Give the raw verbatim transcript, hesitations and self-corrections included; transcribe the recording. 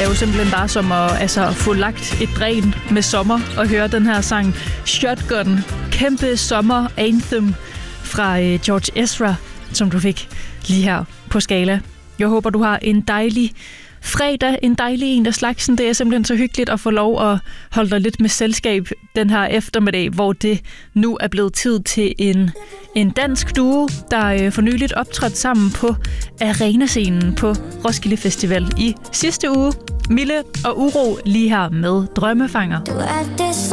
er jo simpelthen bare som at altså, få lagt et dræn med sommer og høre den her sang Shotgun. Kæmpe sommer-anthem fra øh, George Ezra, som du fik lige her på Skala. Jeg håber, du har en dejlig fredag, en dejlig en af slagsen. Det er simpelthen så hyggeligt at få lov at holde dig lidt med selskab den her eftermiddag, hvor det nu er blevet tid til en, en dansk duo, der øh, for nyligt optrådte sammen på arenascenen på Roskilde Festival i sidste uge. Mille og Uro lige her med Drømmefanger.